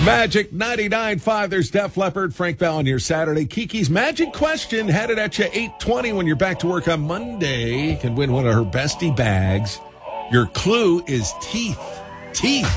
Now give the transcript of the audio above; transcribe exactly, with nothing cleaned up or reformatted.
Magic ninety-nine point five. There's Def Leppard, Frank Bell on your Saturday. Kiki's Magic Question headed at you eight twenty when you're back to work on Monday. You can win one of her bestie bags. Your clue is teeth. Teeth.